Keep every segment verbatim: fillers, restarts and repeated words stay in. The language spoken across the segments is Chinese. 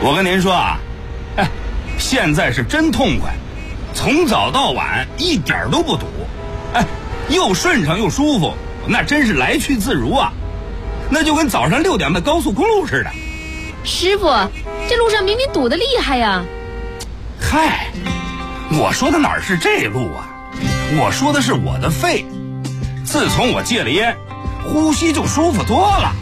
我跟您说啊，哎，现在是真痛快，从早到晚一点都不堵，哎，又顺畅又舒服，那真是来去自如啊，那就跟早上六点的高速公路似的。 师傅，这路上明明堵得厉害呀。 嗨，我说的哪是这路啊，我说的是我的肺，自从我戒了烟，呼吸就舒服多了。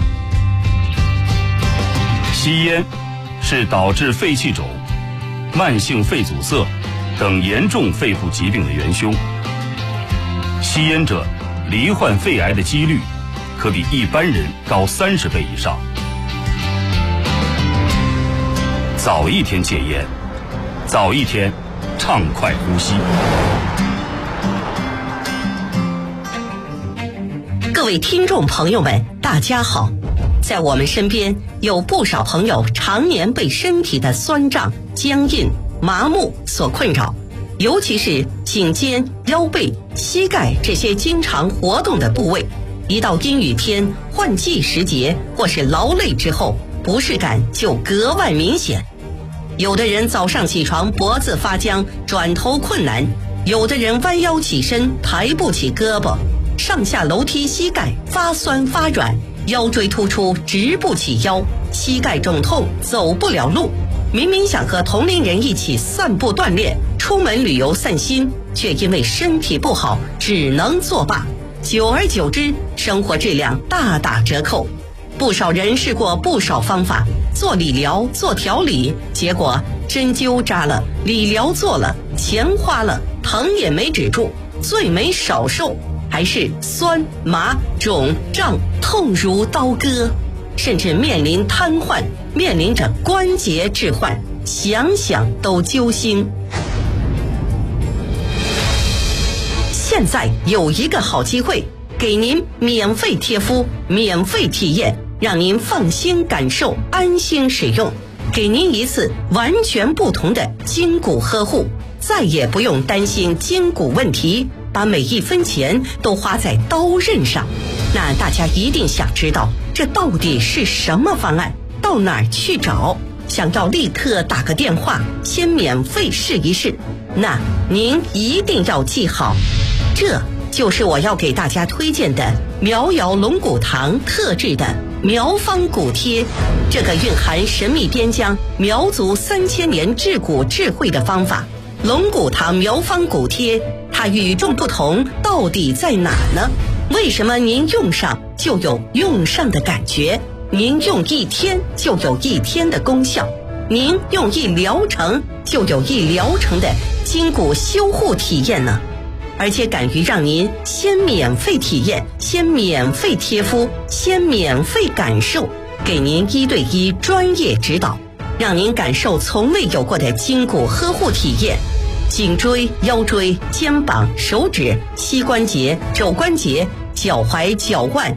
吸烟是导致肺气肿、慢性肺阻塞等严重肺部疾病的元凶。吸烟者罹患肺癌的几率可比一般人高三十倍以上。早一天戒烟，早一天畅快呼吸。 各位听众朋友们，大家好。在我们身边有不少朋友常年被身体的酸胀、僵硬、麻木所困扰，尤其是颈肩、腰背、膝盖这些经常活动的部位，一到阴雨天、换季时节或是劳累之后，不适感就格外明显。有的人早上起床脖子发僵，转头困难；有的人弯腰起身抬不起胳膊，上下楼梯膝盖发酸发软，腰椎突出直不起腰，膝盖肿痛走不了路。明明想和同龄人一起散步锻炼，出门旅游散心，却因为身体不好只能作罢。久而久之，生活质量大打折扣。不少人试过不少方法，做理疗、做调理，结果针灸扎了，理疗做了，钱花了，疼也没止住，罪没少受，还是酸麻肿胀痛如刀割，甚至面临瘫痪，面临着关节置换，想想都揪心。现在有一个好机会，给您免费贴敷，免费体验，让您放心感受，安心使用，给您一次完全不同的筋骨呵护，再也不用担心筋骨问题，把每一分钱都花在刀刃上。那大家一定想知道，这到底是什么方案？到哪儿去找？想要立刻打个电话，先免费试一试。那您一定要记好，这就是我要给大家推荐的苗瑶龙骨堂特制的苗方骨贴，这个蕴含神秘边疆苗族三千年治骨智慧的方法。龙骨堂苗方骨贴，它与众不同到底在哪呢？为什么您用上就有用上的感觉？您用一天就有一天的功效，您用一疗程就有一疗程的筋骨修护体验呢？而且敢于让您先免费体验，先免费贴敷，先免费感受，给您一对一专业指导，让您感受从未有过的筋骨呵护体验。颈椎、腰椎、肩膀、手指、膝关节、肘关节、脚踝、脚腕、